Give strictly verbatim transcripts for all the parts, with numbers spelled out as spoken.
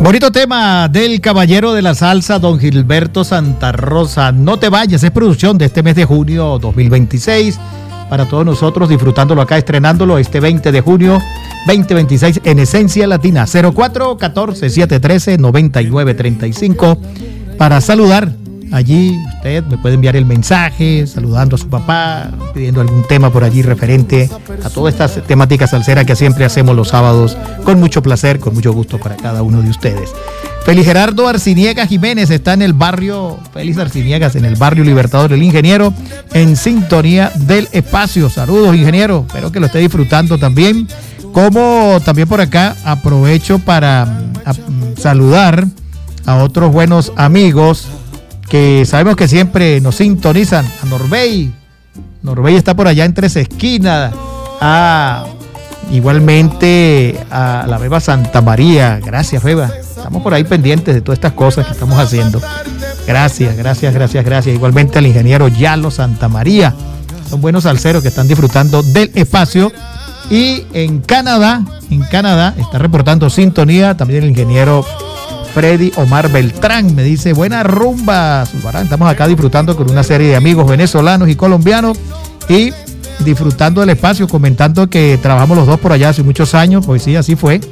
Bonito tema del caballero de la salsa, don Gilberto Santa Rosa. No te vayas, es producción de este mes de junio dos mil veintiséis. Para todos nosotros, disfrutándolo acá, estrenándolo este veinte de junio veinte veintiséis en Esencia Latina. Cero cuatro uno cuatro, siete uno tres, nueve nueve tres cinco. Para saludar, allí usted me puede enviar el mensaje, saludando a su papá, pidiendo algún tema por allí referente a todas estas temáticas salseras que siempre hacemos los sábados, con mucho placer, con mucho gusto para cada uno de ustedes. Félix Gerardo Arciniegas Jiménez está en el barrio, Félix Arciniegas, en el barrio Libertador del Ingeniero, en sintonía del espacio. Saludos, ingeniero, espero que lo esté disfrutando también. Como también por acá aprovecho para a, saludar a otros buenos amigos que sabemos que siempre nos sintonizan. A Norbey, Norbey está por allá en Tres Esquinas. A, igualmente a la Beba Santa María. Gracias, Beba. Estamos por ahí pendientes de todas estas cosas que estamos haciendo. Gracias, gracias, gracias, gracias. Igualmente al ingeniero Yalo Santa María. Son buenos salseros que están disfrutando del espacio. Y en Canadá, en Canadá está reportando sintonía también el ingeniero Freddy Omar Beltrán. Me dice, buena rumba, Zulbarán. Estamos acá disfrutando con una serie de amigos venezolanos y colombianos y disfrutando del espacio, comentando que trabajamos los dos por allá hace muchos años. Pues sí, así fue.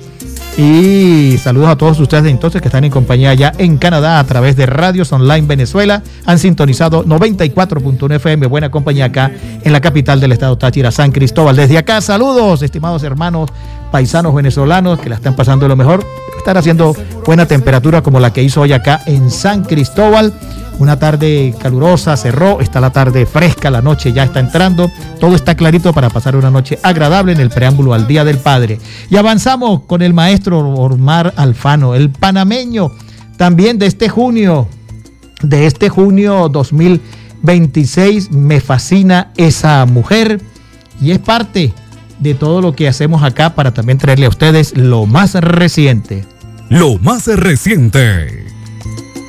Y saludos a todos ustedes entonces que están en compañía allá en Canadá a través de Radios Online Venezuela. Han sintonizado noventa y cuatro punto uno F M, buena compañía acá en la capital del estado Táchira, San Cristóbal. Desde acá, saludos, estimados hermanos paisanos venezolanos que la están pasando lo mejor. Estar haciendo buena temperatura como la que hizo hoy acá en San Cristóbal. Una tarde calurosa, cerró, está la tarde fresca, la noche ya está entrando, todo está clarito para pasar una noche agradable en el preámbulo al Día del Padre. Y avanzamos con el maestro Omar Alfano, el panameño, también de este junio, de este junio dos mil veintiséis, me fascina esa mujer y es parte de todo lo que hacemos acá para también traerle a ustedes lo más reciente. Lo más reciente.